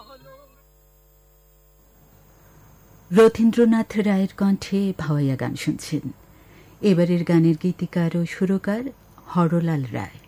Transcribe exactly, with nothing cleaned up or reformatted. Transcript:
রথীন্দ্রনাথ রায়ের কণ্ঠে ভাওয়াইয়া গান শুনছেন। এবারের গানের গীতিকার ও সুরকার হরলাল রায়।